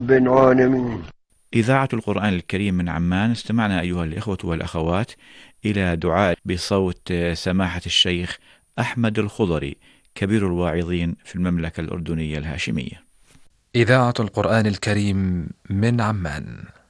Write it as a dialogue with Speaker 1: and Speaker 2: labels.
Speaker 1: العالمين.
Speaker 2: إذاعة القرآن الكريم من عمان، استمعنا أيها الإخوة والأخوات إلى دعاء بصوت سماحة الشيخ أحمد الخضري كبير الواعظين في المملكة الأردنية الهاشمية.
Speaker 3: إذاعة القرآن الكريم من عمان.